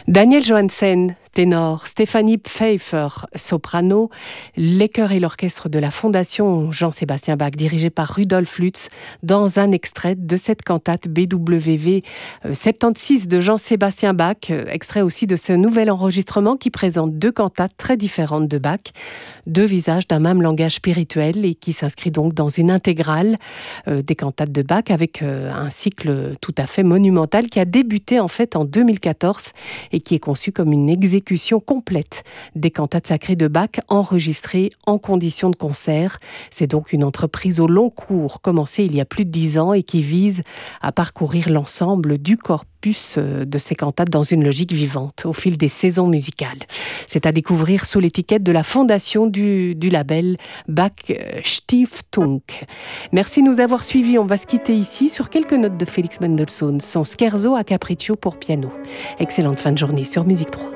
Daniel Johansen, ténor, Stéphanie Pfeiffer, soprano, les chœurs et l'orchestre de la Fondation Jean-Sébastien Bach, dirigé par Rudolf Lutz, dans un extrait de cette cantate BWV 76 de Jean-Sébastien Bach, extrait aussi de ce nouvel enregistrement qui présente deux cantates très différentes de Bach, deux visages d'un même langage spirituel et qui s'inscrit donc dans une intégrale des cantates de Bach avec un cycle tout à fait monumental qui a débuté en fait en 2014 et qui est conçu comme une exécution complète des cantates sacrées de Bach enregistrées en conditions de concert. C'est donc une entreprise au long cours, commencée il y a plus de 10 ans et qui vise à parcourir l'ensemble du corpus de ces cantates dans une logique vivante au fil des saisons musicales. C'est à découvrir sous l'étiquette de la fondation du label Bach Stiftung. Merci de nous avoir suivis. On va se quitter ici sur quelques notes de Félix Mendelssohn, son Scherzo a Capriccio pour piano. Excellente fin de journée sur Musique 3.